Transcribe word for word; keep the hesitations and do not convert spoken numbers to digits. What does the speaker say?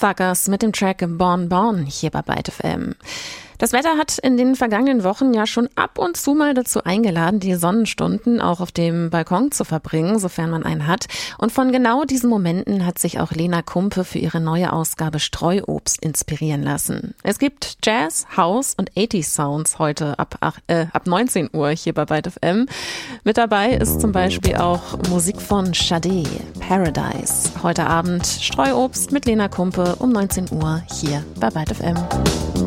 Suckers mit dem Track Born Born hier bei Byte F M. Das Wetter hat in den vergangenen Wochen ja schon ab und zu mal dazu eingeladen, die Sonnenstunden auch auf dem Balkon zu verbringen, sofern man einen hat. Und von genau diesen Momenten hat sich auch Lena Kumpe für ihre neue Ausgabe Streuobst inspirieren lassen. Es gibt Jazz, House und achtziger Sounds heute ab, äh, ab neunzehn Uhr hier bei Byte F M. Mit dabei ist zum Beispiel auch Musik von Sade, Paradise. Heute Abend Streuobst mit Lena Kumpe um neunzehn Uhr hier bei Byte F M.